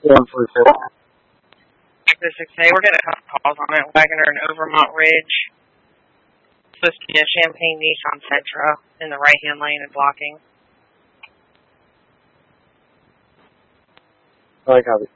146. Active 6A, we're getting a couple calls on it. Wagoner and Overmont Ridge. Supposed to be a Champagne Nissan Sentra in the right-hand lane and blocking. I copy.